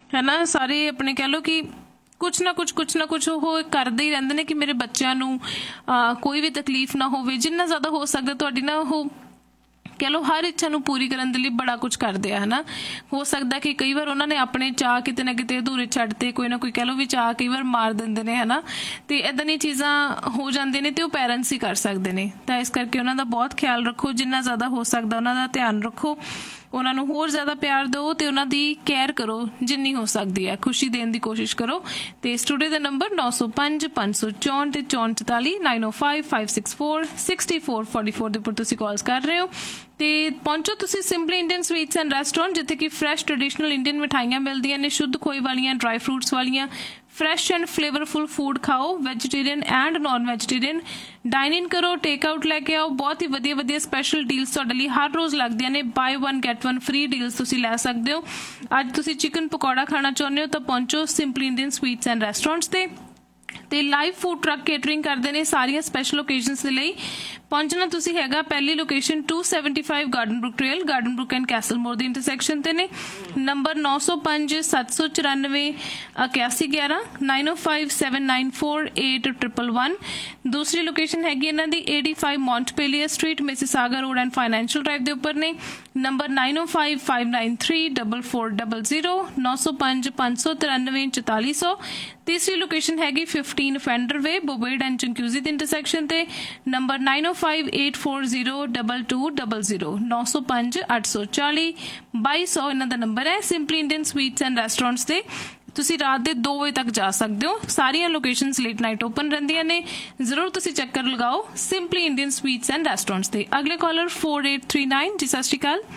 है ना। सारे अपने कह लो कि कुछ ना कुछ ਉਹ ਕਰਦੇ ਹੀ ਰਹਿੰਦੇ ਨੇ ਕਿ ਮੇਰੇ ਬੱਚਿਆਂ ਨੂੰ ਕੋਈ ਵੀ ਤਕਲੀਫ ਨਾ ਹੋਵੇ। ਜਿੰਨਾ ਜ਼ਿਆਦਾ ਹੋ ਸਕਦਾ ਤੁਹਾਡੀ ਨਾ ਉਹ ਕਹਿ ਲਓ ਹਰ ਇੱਛਾ ਨੂੰ ਪੂਰੀ ਕਰਨ ਦੇ ਲਈ ਬੜਾ ਕੁਝ ਕਰਦੇ ਆ, ਹੈ ਨਾ। ਹੋ ਸਕਦਾ ਕਿ ਕਈ ਵਾਰ ਉਹਨਾਂ ਨੇ ਆਪਣੇ ਚਾਅ ਕਿਤੇ ਨਾ ਕਿਤੇ ਅਧੂਰੇ ਛੱਡਤੇ, ਕੋਈ ਨਾ ਕੋਈ ਕਹਿ ਲਓ ਵੀ ਚਾਅ ਕਈ ਵਾਰ ਮਾਰ ਦਿੰਦੇ ਨੇ, ਹੈ ਨਾ। ਅਤੇ ਇੱਦਾਂ ਦੀਆਂ ਚੀਜ਼ਾਂ ਹੋ ਜਾਂਦੀਆਂ ਨੇ ਅਤੇ ਉਹ ਪੈਰੈਂਟਸ ਹੀ ਕਰ ਸਕਦੇ ਨੇ। ਤਾਂ ਇਸ ਕਰਕੇ ਉਹਨਾਂ ਦਾ ਬਹੁਤ ਖਿਆਲ ਰੱਖੋ, ਜਿੰਨਾ ਜ਼ਿਆਦਾ ਹੋ ਸਕਦਾ ਉਹਨਾਂ ਦਾ ਧਿਆਨ ਰੱਖੋ, ਉਹਨਾਂ ਨੂੰ ਹੋਰ ਜ਼ਿਆਦਾ ਪਿਆਰ ਦਿਓ ਅਤੇ ਉਹਨਾਂ ਦੀ ਕੇਅਰ ਕਰੋ ਜਿੰਨੀ ਹੋ ਸਕਦੀ ਹੈ, ਖੁਸ਼ੀ ਦੇਣ ਦੀ ਕੋਸ਼ਿਸ਼ ਕਰੋ। ਅਤੇ ਸਟੂਡੀਓ ਦਾ ਨੰਬਰ 9005 564 ਅਤੇ 6444 905 564 6444 ਦੇ ਉੱਪਰ ਤੁਸੀਂ ਕਾਲਸ ਕਰ ਰਹੇ ਹੋ। ਅਤੇ ਪਹੁੰਚੋ ਤੁਸੀਂ simply Indian sweets and restaurant, ਜਿੱਥੇ ਕਿ ਫਰੈਸ਼ ਟ੍ਰੈਡੀਸ਼ਨਲ ਇੰਡੀਅਨ ਮਿਠਾਈਆਂ ਮਿਲਦੀਆਂ ਨੇ, ਸ਼ੁੱਧ ਖੋਏ ਵਾਲੀਆਂ, ਡਰਾਈ ਫਰੂਟਸ ਵਾਲੀਆਂ। ਫਰੈਸ਼ ਐਂਡ ਫਲੇਵਰਫੁਲ ਫੂਡ ਖਾਓ, vegetarian and non vegetarian. Dine ਇਨ ਕਰੋ, ਟੇਕ ਆਊਟ ਲੈ ਕੇ ਆਓ। ਬਹੁਤ ਹੀ ਵਧੀਆ ਵਧੀਆ ਸਪੈਸ਼ਲ ਡੀਲਸ ਤੁਹਾਡੇ ਲਈ ਹਰ ਰੋਜ਼ ਲੱਗਦੀਆਂ ਨੇ। ਬਾਏ 1 ਗੈਟ 1 ਫ੍ਰੀ ਡੀਲਸ ਤੁਸੀਂ ਲੈ ਸਕਦੇ ਹੋ। ਅੱਜ ਤੁਸੀਂ ਚਿਕਨ ਪਕੌੜਾ ਖਾਣਾ ਚਾਹੁੰਦੇ ਹੋ ਤਾਂ ਪਹੁੰਚੋ simply Indian sweets and restaurants 'ਤੇ ਲਾਈਵ ਫੂਡ ਟਰੱਕ ਕੇਟਰਿੰਗ ਕਰਦੇ ਨੇ ਸਾਰੀਆਂ ਸਪੈਸ਼ਲ ਓਕੇਜ਼ਨਸ ਦੇ ਲਈ। ਪਹੁੰਚਣਾ ਤੁਸੀਂ ਹੈਗਾ ਪਹਿਲੀ location 275 garden Brook trail, garden Brook and Castell ਮੋਰ ਦੇ ਇੰਟਰਸੈਕਸ਼ਨ 'ਤੇ ਨੇ। ਨੰਬਰ 9005 794 8111 905 794 8111। ਦੂਸਰੀ ਲੋਕੇਸ਼ਨ ਹੈਗੀ ਇਹਨਾਂ ਦੀ 85 ਮੌਂਟਪੇਲੀਅਰ street, Mississauga road and financial drive ਦੇ ਉੱਪਰ ਨੇ। ਨੰਬਰ 9005 593 4400 905 593 4400। ਤੀਸਰੀ ਲੋਕੇਸ਼ਨ ਹੈਗੀ 15 ਫੈਂਡਰ ਵੇ, ਬੋਬੇਡ ਐਂਡ ਚੰਕਿਊਜ਼ੀ ਦੇ ਇੰਟਰਸੈਕਸ਼ਨ 'ਤੇ। ਨੰਬਰ 9005 840 2200 905 840 2200 ਇਹਨਾਂ ਦਾ ਨੰਬਰ ਹੈ। Simply Indian sweets and restaurants 'ਤੇ ਤੁਸੀਂ ਰਾਤ ਦੇ 2 ਵਜੇ ਤੱਕ ਜਾ ਸਕਦੇ ਹੋ। ਸਾਰੀਆਂ ਲੋਕੇਸ਼ਨਸ ਲੇਟ ਨਾਈਟ ਓਪਨ ਰਹਿੰਦੀਆਂ ਨੇ, ਜ਼ਰੂਰ ਤੁਸੀਂ ਚੱਕਰ ਲਗਾਓ simply Indian sweets and restaurants 'ਤੇ। ਅਗਲੇ ਕਾਲਰ 4839 ਜੀ, ਸਤਿ ਸ਼੍ਰੀ ਅਕਾਲ।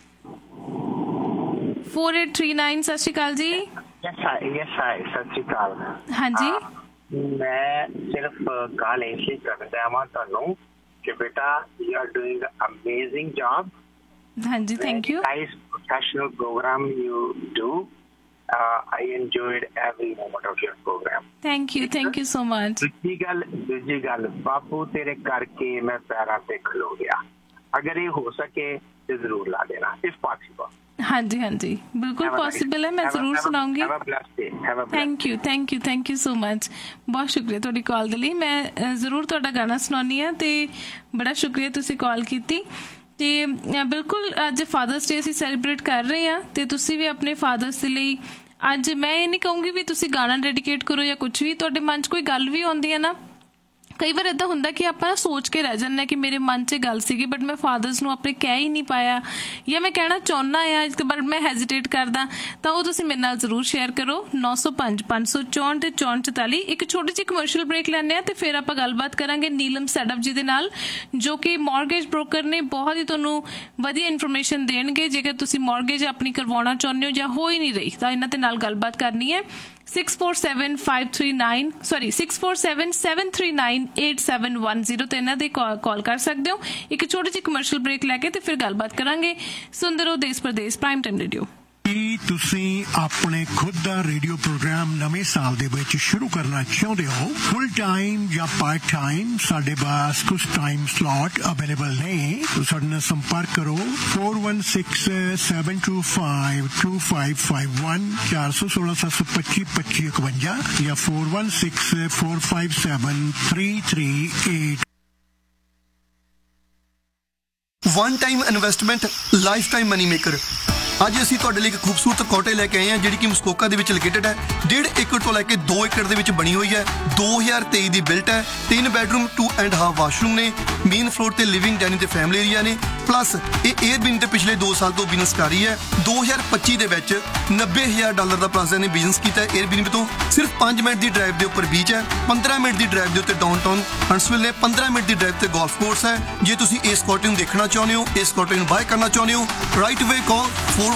4839 ਸਤਿ ਸ਼੍ਰੀ ਅਕਾਲ ਜੀ। ਸਤਿ ਸ਼੍ਰੀ ਅਕਾਲ। ਹਾਂਜੀ, ਮੈਂ ਸਿਰਫ ਕਾਲ ਇਸ ਲਈ ਕਰ ਰਿਹਾ ਵਾਂ ਤੁਹਾਨੂੰ ਕਿ ਬੇਟਾ you are doing amazing job. ਹਾਂਜੀ, thank you. Nice professional programme you do. I enjoyed every moment of your program. Thank you so much. ਦੂਜੀ ਗੱਲ ਬਾਪੂ ਤੇਰੇ ਕਰਕੇ ਮੈਂ ਪੈਰਾਂ ਤੇ ਖਲੋ ਗਿਆ। ਅਗਰ ਇਹ ਹੋ ਸਕੇ ਤੇ ਜ਼ਰੂਰ ਲਾ ਦੇਣਾ if possible. ਹਾਂਜੀ ਹਾਂਜੀ, ਬਿਲਕੁਲ ਪੋਸੀਬਲ ਹੈ, ਮੈਂ ਜ਼ਰੂਰ ਸੁਣਾਉਂਗੀ। Thank you so much. ਬਹੁਤ ਸ਼ੁਕਰੀਆ ਤੁਹਾਡੀ ਕਾਲ ਦੇ ਲਈ। ਮੈਂ ਜ਼ਰੂਰ ਤੁਹਾਡਾ ਗਾਣਾ ਸੁਣਾਉਂਦੀ ਹਾਂ ਅਤੇ ਬੜਾ ਸ਼ੁਕਰੀਆ ਤੁਸੀਂ ਕਾਲ ਕੀਤੀ। ਅਤੇ ਬਿਲਕੁਲ ਅੱਜ ਫਾਦਰਸ ਡੇ ਅਸੀਂ ਸੈਲੀਬ੍ਰੇਟ ਕਰ ਰਹੇ ਹਾਂ ਅਤੇ ਤੁਸੀਂ ਵੀ ਆਪਣੇ ਫਾਦਰਸ ਦੇ ਲਈ ਅੱਜ ਮੈਂ ਇਹ ਨਹੀਂ ਕਹੂੰਗੀ ਵੀ ਤੁਸੀਂ ਗਾਣਾ ਡੈਡੀਕੇਟ ਕਰੋ ਜਾਂ ਕੁਛ ਵੀ। ਤੁਹਾਡੇ ਮਨ 'ਚ ਕੋਈ ਗੱਲ ਵੀ ਆਉਂਦੀ ਹੈ ਨਾ, ਕਈ ਵਾਰ ਇੱਦਾਂ ਹੁੰਦਾ ਕਿ ਆਪਾਂ ਸੋਚ ਕੇ ਰਹਿ ਜਾਂਦੇ ਕਿ ਮੇਰੇ ਮਨ 'ਚ ਗੱਲ ਸੀਗੀ ਬਟ ਮੈਂ ਫਾਦਰਸ ਨੂੰ ਆਪਣੇ ਕਹਿ ਹੀ ਨਹੀਂ ਪਾਇਆ, ਜਾਂ ਮੈਂ ਕਹਿਣਾ ਚਾਹੁੰਦਾ ਆ ਬਟ ਮੈਂ ਹੈਜ਼ੀਟੇਟ ਕਰਦਾ, ਤਾਂ ਉਹ ਤੁਸੀਂ ਮੇਰੇ ਨਾਲ ਜ਼ਰੂਰ ਸ਼ੇਅਰ ਕਰੋ। 9005 564 ਅਤੇ 6444। ਇੱਕ ਛੋਟੀ ਜਿਹੀ ਕਮਰਸ਼ੀਅਲ ਬ੍ਰੇਕ ਲੈਂਦੇ ਹਾਂ ਅਤੇ ਫਿਰ ਆਪਾਂ ਗੱਲਬਾਤ ਕਰਾਂਗੇ ਨੀਲਮ ਸੈਡਪ ਜੀ ਦੇ ਨਾਲ, ਜੋ ਕਿ ਮੌਰਗੇਜ ਬ੍ਰੋਕਰ ਨੇ। ਬਹੁਤ ਹੀ ਤੁਹਾਨੂੰ ਵਧੀਆ ਇਨਫੋਰਮੇਸ਼ਨ ਦੇਣਗੇ ਜੇਕਰ ਤੁਸੀਂ ਮੌਰਗੇਜ ਆਪਣੀ ਕਰਵਾਉਣਾ ਚਾਹੁੰਦੇ ਹੋ ਜਾਂ ਹੋ ਹੀ ਨਹੀਂ ਰਹੀ ਤਾਂ ਇਹਨਾਂ ਦੇ ਨਾਲ ਗੱਲਬਾਤ ਕਰਨੀ ਹੈ। 647-739-8710 ਤੇ ਇਹਨਾਂ ਦੇ ਕਾਲ ਕਰ ਸਕਦੇ ਹੋ। ਇੱਕ ਛੋਟੀ ਜਿਹੀ ਕਮਰਸ਼ੀਅਲ ਬ੍ਰੇਕ ਲੈ ਕੇ ਤੇ ਫਿਰ ਗੱਲਬਾਤ ਕਰਾਂਗੇ। ਸੁਣਦੇ ਰਹੋ ਦੇਸ਼ ਪ੍ਰਦੇਸ਼ ਪ੍ਰਾਈਮ ਟਾਈਮ ਰੇਡੀਓ। ਕੀ ਤੁਸੀਂ ਆਪਣੇ ਖੁਦ ਦਾ ਰੇਡੀਓ ਪ੍ਰੋਗਰਾਮ ਨਵੇਂ ਸਾਲ ਦੇ ਵਿੱਚ ਸ਼ੁਰੂ ਕਰਨਾ ਚਾਹੁੰਦੇ ਹੋ? ਫੁੱਲ ਟਾਈਮ ਜਾਂ ਪਾਰਟ ਟਾਈਮ, ਸਾਡੇ ਪਾਸ ਕੁਝ ਟਾਈਮ ਸਲॉट ਅਵੇਲੇਬਲ ਨੇ। ਸਾਡੇ ਨਾਲ ਸੰਪਰਕ ਕਰੋ 4167252551 416-725-2551 ਜਾਂ 4164573338। One time investment life time money maker. ਅੱਜ ਅਸੀਂ ਤੁਹਾਡੇ ਲਈ ਇੱਕ ਖੂਬਸੂਰਤ ਕੋਟੇ ਲੈ ਕੇ ਆਏ ਹਾਂ ਜਿਹੜੀ ਕਿ ਮਸਕੋਕਾ ਦੇ ਵਿੱਚ ਲੋਕੇਟਡ ਹੈ। 1.5 ਏਕੜ ਤੋਂ ਲੈ ਕੇ 2 ਏਕੜ ਦੇ ਵਿੱਚ ਬਣੀ ਹੋਈ ਹੈ। 2023 ਦੀ ਬਿਲਟ ਹੈ। 3 ਬੈਡਰੂਮ 2.5 ਵਾਸ਼ਰੂਮ ਨੇ। ਮੇਨ ਫਲੋਰ ਤੇ ਲਿਵਿੰਗ ਡਾਈਨਿੰਗ ਤੇ ਫੈਮਿਲੀ ਏਰੀਆ ਨੇ। ਪਲੱਸ ਇਹ 에ਅਰਬੀਐਨ ਤੇ ਪਿਛਲੇ 2 ਸਾਲ ਤੋਂ ਬਿਜ਼ਨਸ ਕਰ ਰਹੀ ਹੈ। 2025 ਦੇ ਵਿੱਚ $90,000 ਦਾ ਪਲੱਸ ਨੇ ਬਿਜ਼ਨਸ ਕੀਤਾ ਹੈ 에ਅਰਬੀਐਨ ਤੋਂ। ਸਿਰਫ 5 ਮਿੰਟ ਦੀ ਡਰਾਈਵ ਦੇ ਉੱਪਰ ਬੀਚ ਹੈ। 15 ਮਿੰਟ ਦੀ ਡਰਾਈਵ ਦੇ ਉੱਤੇ ਡਾਊਨਟਾਊਨ ਹੰਟਸਵਿਲ ਨੇ। 15 ਮਿੰਟ ਦੀ ਡਰਾਈਵ ਤੇ ਗੋਲਫ ਕੋਰਸ ਹੈ। ਜੇ ਤੁਸੀਂ ਇਸ ਕੋਟੇ ਨੂੰ ਦੇਖਣਾ ਚਾਹੁੰਦੇ ਹੋ, ਇਸ ਕੋਟੇ ਨੂੰ ਬਾਏ ਕਰਨਾ ਚਾਹੁੰਦੇ ਹੋ, ਰਾਈਟ ਵੇ ਕਾਲ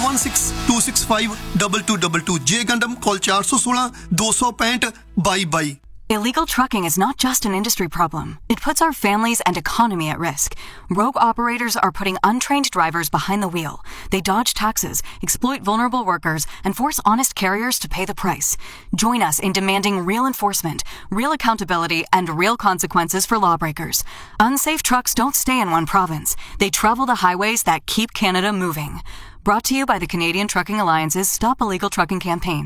4162652222। ਜੇ ਗੰਡਮ ਕਾਲ 416-265-2222। Illegal trucking is not just an industry problem. It puts our families and economy at risk. Rogue operators are putting untrained drivers behind the wheel. They dodge taxes, exploit vulnerable workers, and force honest carriers to pay the price. Join us in demanding real enforcement, real accountability, and real consequences for lawbreakers. Unsafe trucks don't stay in one province. They travel the highways that keep Canada moving. Brought to you by the Canadian Trucking Alliance's Stop Illegal Trucking campaign.